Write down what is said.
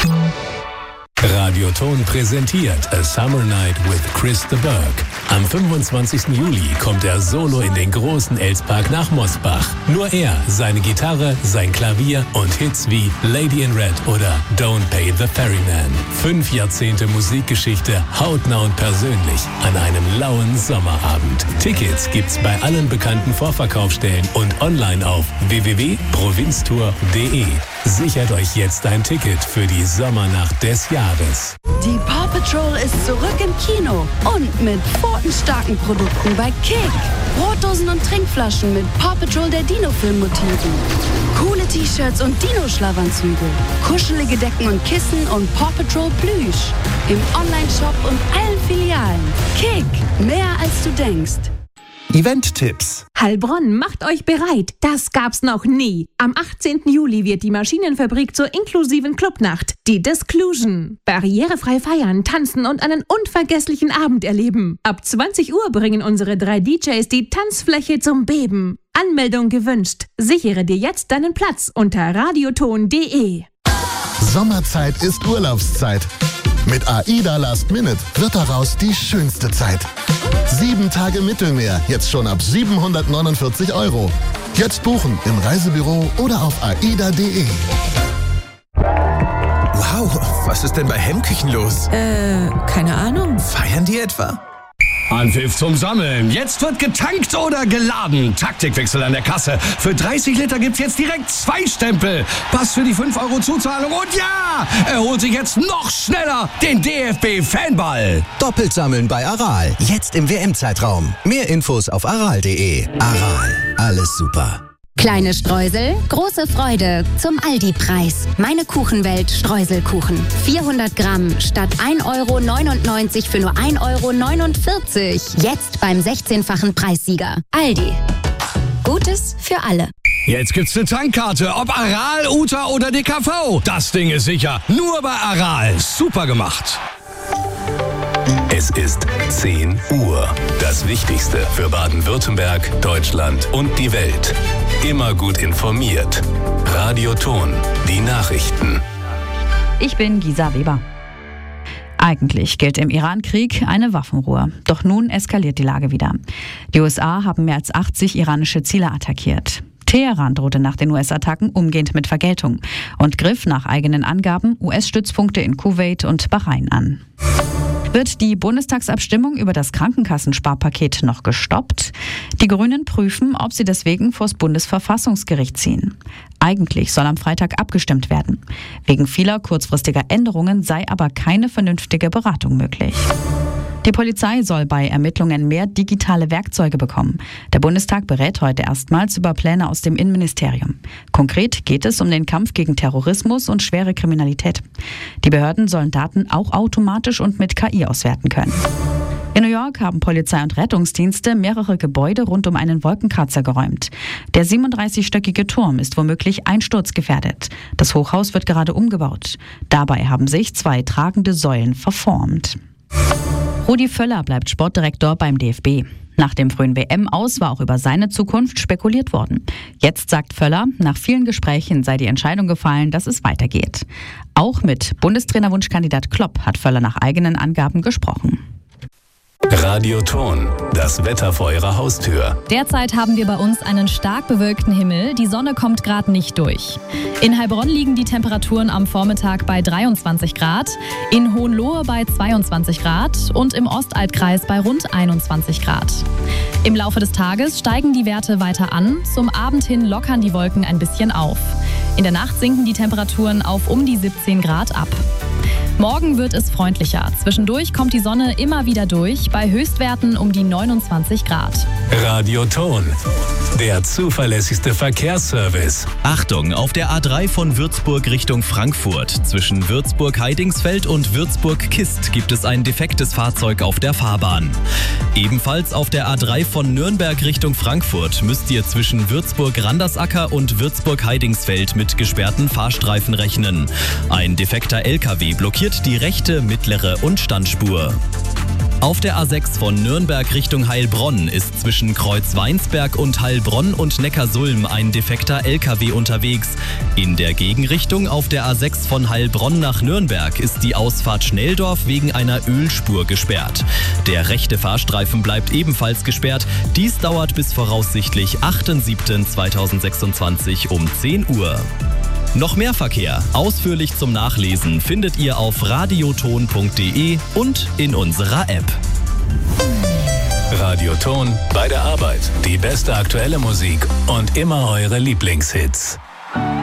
Radioton präsentiert A Summer Night with Chris de Burgh. Am 25. Juli kommt er solo in den großen Elspark nach Mosbach. Nur er, seine Gitarre, sein Klavier und Hits wie Lady in Red oder Don't Pay the Ferryman. 5 Jahrzehnte Musikgeschichte, hautnah und persönlich an einem lauen Sommerabend. Tickets gibt's bei allen bekannten Vorverkaufsstellen und online auf www.provinztour.de. Sichert euch jetzt ein Ticket für die Sommernacht des Jahres. Die Paw Patrol ist zurück im Kino und mit pfotenstarken Produkten bei Kick. Brotdosen und Trinkflaschen mit Paw Patrol der Dino-Film-Motiven. Coole T-Shirts und Dino-Schlafanzüge. Kuschelige Decken und Kissen und Paw Patrol Plüsch. Im Online-Shop und allen Filialen. Kick, mehr als du denkst. Event-Tipps. Heilbronn, macht euch bereit. Das gab's noch nie. Am 18. Juli wird die Maschinenfabrik zur inklusiven Clubnacht, die Disclusion. Barrierefrei feiern, tanzen und einen unvergesslichen Abend erleben. Ab 20 Uhr bringen unsere 3 DJs die Tanzfläche zum Beben. Anmeldung gewünscht. Sichere dir jetzt deinen Platz unter radioton.de. Sommerzeit ist Urlaubszeit. Mit AIDA Last Minute wird daraus die schönste Zeit. 7 Tage Mittelmeer, jetzt schon ab 749 €. Jetzt buchen im Reisebüro oder auf aida.de. Wow, was ist denn bei Hemmküchen los? Keine Ahnung. Feiern die etwa? Anpfiff zum Sammeln. Jetzt wird getankt oder geladen. Taktikwechsel an der Kasse. Für 30 Liter gibt's jetzt direkt 2 Stempel. Pass für die 5 € Zuzahlung. Und ja, er holt sich jetzt noch schneller den DFB-Fanball. Doppelt sammeln bei Aral. Jetzt im WM-Zeitraum. Mehr Infos auf aral.de. Aral. Alles super. Kleine Streusel, große Freude zum Aldi-Preis. Meine Kuchenwelt Streuselkuchen. 400 Gramm statt 1,99 € für nur 1,49 €. Jetzt beim 16-fachen Preissieger. Aldi. Gutes für alle. Jetzt gibt's eine Tankkarte. Ob Aral, Uta oder DKV. Das Ding ist sicher. Nur bei Aral. Super gemacht. Es ist 10 Uhr. Das Wichtigste für Baden-Württemberg, Deutschland und die Welt. Immer gut informiert. Radioton. Die Nachrichten. Ich bin Gisa Weber. Eigentlich gilt im Iran-Krieg eine Waffenruhe. Doch nun eskaliert die Lage wieder. Die USA haben mehr als 80 iranische Ziele attackiert. Teheran drohte nach den US-Attacken umgehend mit Vergeltung und griff nach eigenen Angaben US-Stützpunkte in Kuwait und Bahrain an. Wird die Bundestagsabstimmung über das Krankenkassensparpaket noch gestoppt? Die Grünen prüfen, ob sie deswegen vors Bundesverfassungsgericht ziehen. Eigentlich soll am Freitag abgestimmt werden. Wegen vieler kurzfristiger Änderungen sei aber keine vernünftige Beratung möglich. Die Polizei soll bei Ermittlungen mehr digitale Werkzeuge bekommen. Der Bundestag berät heute erstmals über Pläne aus dem Innenministerium. Konkret geht es um den Kampf gegen Terrorismus und schwere Kriminalität. Die Behörden sollen Daten auch automatisch und mit KI auswerten können. In New York haben Polizei und Rettungsdienste mehrere Gebäude rund um einen Wolkenkratzer geräumt. Der 37-stöckige Turm ist womöglich einsturzgefährdet. Das Hochhaus wird gerade umgebaut. Dabei haben sich 2 tragende Säulen verformt. Rudi Völler bleibt Sportdirektor beim DFB. Nach dem frühen WM-Aus war auch über seine Zukunft spekuliert worden. Jetzt sagt Völler, nach vielen Gesprächen sei die Entscheidung gefallen, dass es weitergeht. Auch mit Bundestrainerwunschkandidat Klopp hat Völler nach eigenen Angaben gesprochen. Radioton. Das Wetter vor Ihrer Haustür. Derzeit haben wir bei uns einen stark bewölkten Himmel. Die Sonne kommt gerade nicht durch. In Heilbronn liegen die Temperaturen am Vormittag bei 23 Grad, in Hohenlohe bei 22 Grad und im Ostaltkreis bei rund 21 Grad. Im Laufe des Tages steigen die Werte weiter an. Zum Abend hin lockern die Wolken ein bisschen auf. In der Nacht sinken die Temperaturen auf um die 17 Grad ab. Morgen wird es freundlicher. Zwischendurch kommt die Sonne immer wieder durch, bei Höchstwerten um die 29 Grad. Radioton. Der zuverlässigste Verkehrsservice. Achtung, auf der A3 von Würzburg Richtung Frankfurt. Zwischen Würzburg-Heidingsfeld und Würzburg-Kist gibt es ein defektes Fahrzeug auf der Fahrbahn. Ebenfalls auf der A3 von Nürnberg Richtung Frankfurt müsst ihr zwischen Würzburg-Randersacker und Würzburg-Heidingsfeld mit gesperrten Fahrstreifen rechnen. Ein defekter LKW blockiert die rechte, mittlere und Standspur. Auf der A6 von Nürnberg Richtung Heilbronn ist zwischen Kreuzweinsberg und Heilbronn und Neckarsulm ein defekter LKW unterwegs. In der Gegenrichtung auf der A6 von Heilbronn nach Nürnberg ist die Ausfahrt Schnelldorf wegen einer Ölspur gesperrt. Der rechte Fahrstreifen bleibt ebenfalls gesperrt. Dies dauert bis voraussichtlich 8.7.2026 um 10 Uhr. Noch mehr Verkehr, ausführlich zum Nachlesen, findet ihr auf radioton.de und in unserer App. Radioton bei der Arbeit. Die beste aktuelle Musik und immer eure Lieblingshits.